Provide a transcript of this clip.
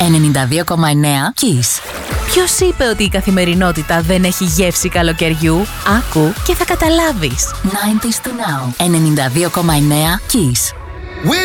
92,9 Kiss. Ποιος είπε ότι η καθημερινότητα δεν έχει γεύση καλοκαιριού? Άκου και θα καταλάβεις. 90s to now. 92,9 Kiss.